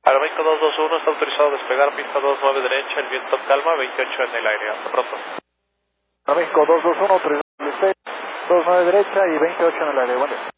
Aeroméxico 221 está autorizado a despegar pista 29 derecha, el viento calma, 28 en el aire. Hasta pronto. Aeroméxico 221, autorizado a despegar, 29 derecha y 28 en el aire. Bueno.